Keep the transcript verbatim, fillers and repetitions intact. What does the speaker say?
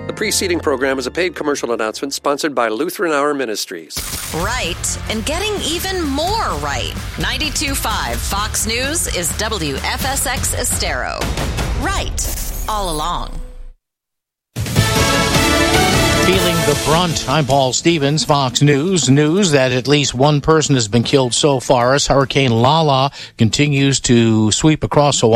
The preceding program is a paid commercial announcement sponsored by Lutheran Hour Ministries. Right, and getting even more right. ninety-two point five Fox News is W F S X Estero. Right, all along. Feeling the brunt. I'm Paul Stevens, Fox News. News that at least one person has been killed so far as Hurricane Lala continues to sweep across Hawaii.